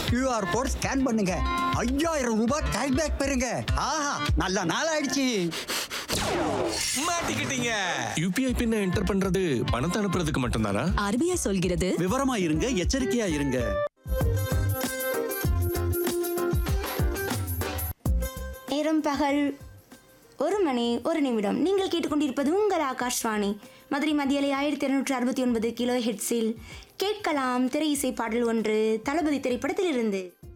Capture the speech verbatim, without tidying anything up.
QR code scan பண்ணுங்க, ஐயாயிரம் ரூபாய் கேஷ்பேக் பெறுங்க. ஆஹா, நல்ல நாள் ஆயிடுச்சு. மாட்டிக்கிட்டீங்க. யூபிஐ பின்ன என்டர் பண்றது பணத்தை அனுப்புறதுக்கு மட்டும்தானா? ஆர்பிஐ சொல்கிறது விவரமா இருங்க, எச்சரிக்கையா இருங்க. நேரம் பகல் ஒரு மணி ஒரு நிமிடம். நீங்கள் கேட்டுக்கொண்டிருப்பது உங்கள் ஆகாஷ்வாணி மதுரை மத்தியலை ஆயிரத்தி இருநூற்றி அறுபத்தி ஒன்பது கிலோ ஹெட்ஸில் கேட்கலாம் திரை இசை பாடல் ஒன்று தளபதி திரைப்படத்திலிருந்து.